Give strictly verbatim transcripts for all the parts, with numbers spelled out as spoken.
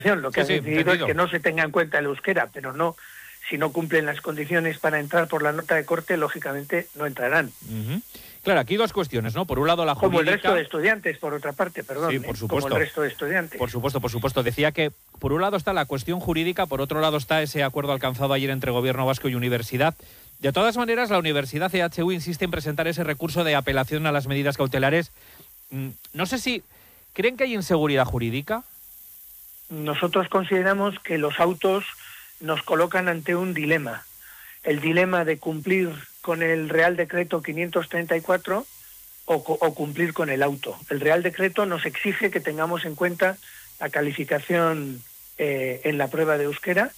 Lo que sí, ha sí, decidido entendido. es que no se tenga en cuenta el euskera, pero no, si no cumplen las condiciones para entrar por la nota de corte, lógicamente no entrarán. Uh-huh. Claro, aquí dos cuestiones, ¿no? Por un lado la jurídica... Como el resto de estudiantes, por otra parte, perdón. Sí, por ¿eh? supuesto. Como el resto de estudiantes. Por supuesto, por supuesto. Decía que por un lado está la cuestión jurídica, por otro lado está ese acuerdo alcanzado ayer entre Gobierno Vasco y Universidad. De todas maneras, la Universidad C H U insiste en presentar ese recurso de apelación a las medidas cautelares. No sé si... ¿Creen que hay inseguridad jurídica? Nosotros consideramos que los autos nos colocan ante un dilema. El dilema de cumplir con el Real Decreto quinientos treinta y cuatro o, o cumplir con el auto. El Real Decreto nos exige que tengamos en cuenta la calificación eh, en la prueba de euskera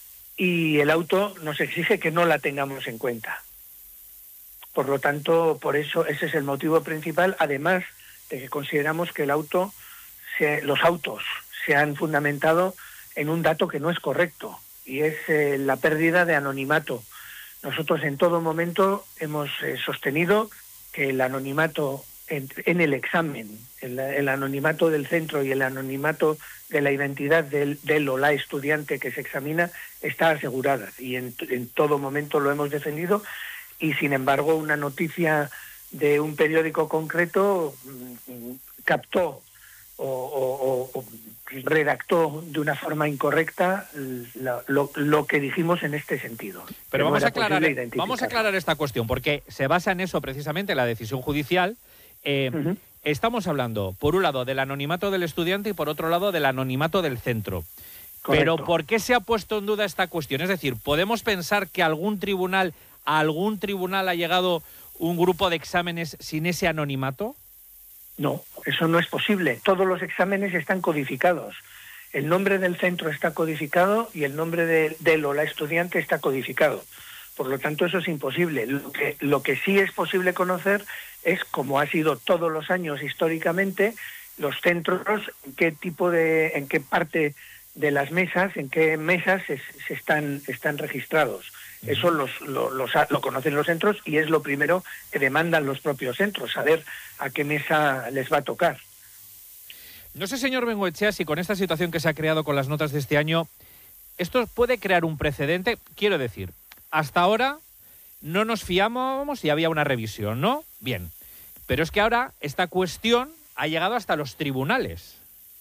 y el auto nos exige que no la tengamos en cuenta. Por lo tanto, por eso ese es el motivo principal, además de que consideramos que el auto, se, los autos se han fundamentado en un dato que no es correcto y es eh, la pérdida de anonimato. Nosotros en todo momento hemos eh, sostenido que el anonimato en, en el examen, el, el anonimato del centro y el anonimato de la identidad del, del o la estudiante que se examina está asegurada y en, en todo momento lo hemos defendido y sin embargo una noticia de un periódico concreto mmm, captó o, o, o redactó de una forma incorrecta lo, lo, lo que dijimos en este sentido. Pero vamos, no a aclarar, vamos a aclarar esta cuestión, porque se basa en eso precisamente la decisión judicial. Eh, uh-huh. Estamos hablando, por un lado, del anonimato del estudiante y por otro lado, del anonimato del centro. Correcto. Pero ¿por qué se ha puesto en duda esta cuestión? Es decir, ¿podemos pensar que algún tribunal, a algún tribunal ha llegado un grupo de exámenes sin ese anonimato? No, eso no es posible. Todos los exámenes están codificados. El nombre del centro está codificado y el nombre de, del o la estudiante está codificado. Por lo tanto, eso es imposible. Lo que, lo que sí es posible conocer es, como ha sido todos los años históricamente, los centros, en qué tipo de, en qué parte de las mesas, en qué mesas se, se están, están registrados. Eso los, lo, los, lo conocen los centros y es lo primero que demandan los propios centros, saber a qué mesa les va a tocar. No sé, señor Bengoechea, si con esta situación que se ha creado con las notas de este año, esto puede crear un precedente. Quiero decir, hasta ahora no nos fiábamos y había una revisión, ¿no? Bien, pero es que ahora esta cuestión ha llegado hasta los tribunales.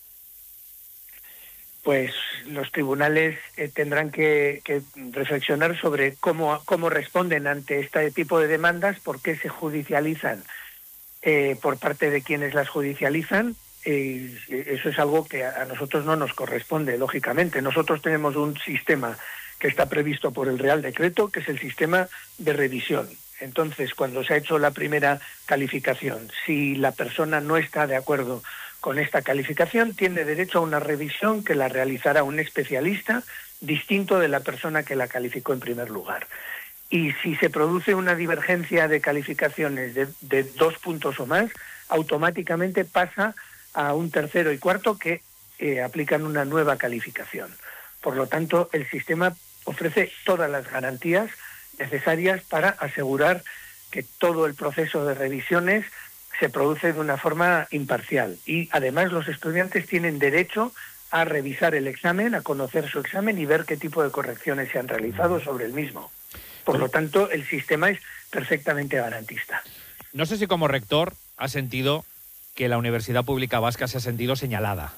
Pues los tribunales eh, tendrán que, que reflexionar sobre cómo, cómo responden ante este tipo de demandas, por qué se judicializan eh, por parte de quienes las judicializan. Eh, eso es algo que a nosotros no nos corresponde, lógicamente. Nosotros tenemos un sistema que está previsto por el Real Decreto, que es el sistema de revisión. Entonces, cuando se ha hecho la primera calificación, si la persona no está de acuerdo con esta calificación, tiene derecho a una revisión que la realizará un especialista distinto de la persona que la calificó en primer lugar. Y si se produce una divergencia de calificaciones de, de dos puntos o más, automáticamente pasa a un tercero y cuarto que eh, aplican una nueva calificación. Por lo tanto, el sistema ofrece todas las garantías necesarias para asegurar que todo el proceso de revisiones se produce de una forma imparcial. Y además los estudiantes tienen derecho a revisar el examen, a conocer su examen y ver qué tipo de correcciones se han realizado sobre el mismo. Por lo tanto, el sistema es perfectamente garantista. No sé si como rector ha sentido que la Universidad Pública Vasca se ha sentido señalada.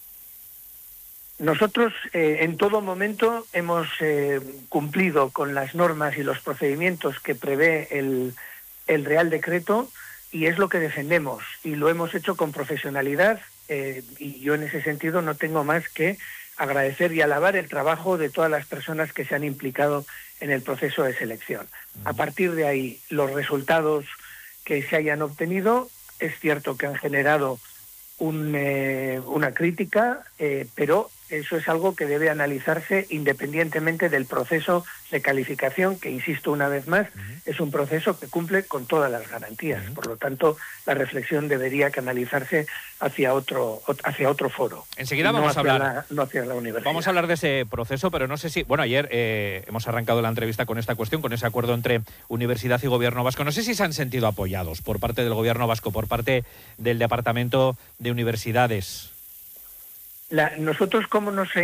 Nosotros eh, en todo momento hemos eh, cumplido con las normas y los procedimientos que prevé el, el Real Decreto y es lo que defendemos y lo hemos hecho con profesionalidad eh, y yo en ese sentido no tengo más que agradecer y alabar el trabajo de todas las personas que se han implicado en el proceso de selección. A partir de ahí, los resultados que se hayan obtenido, es cierto que han generado un, eh, una crítica, eh, pero eso es algo que debe analizarse independientemente del proceso de calificación, que, insisto una vez más, uh-huh. es un proceso que cumple con todas las garantías. Uh-huh. Por lo tanto, la reflexión debería canalizarse hacia otro, hacia otro foro. Enseguida no vamos a hablar. La, no hacia la universidad. Vamos a hablar de ese proceso, pero no sé si... Bueno, ayer eh, hemos arrancado la entrevista con esta cuestión, con ese acuerdo entre Universidad y Gobierno Vasco. No sé si se han sentido apoyados por parte del Gobierno Vasco, por parte del Departamento de Universidades. La, nosotros, ¿cómo nos